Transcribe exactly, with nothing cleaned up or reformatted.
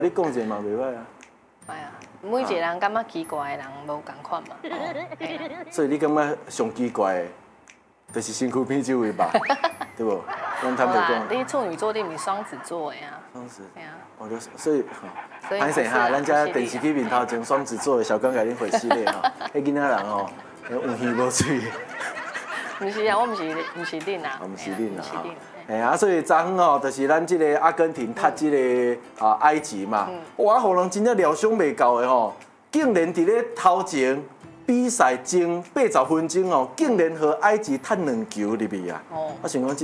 你讲一个嘛袂歹啊。 哎呀，每一个人感觉奇怪的人无共款嘛。 所以你感觉上奇怪的，就是身躯边这位吧，对不？咱坦白讲， 你处女座你毋是双子座的呀？ 双子， 对啊。 哦，就是所以， 所以歹势哈，咱遮电视机面头前双子座的小刚甲恁回系列吼，迄囡仔人吼，有鱼无水。 毋是啊，我毋是毋是恁啊， 毋是恁啊， 哈。 哎啊，所以昨昏吼，就是咱即个阿根廷踢即个啊埃及嘛，哇，互人真正料想袂到的吼，竟然伫咧头前比赛前八十分钟哦，竟然和埃及踢两球入去啊！我想讲。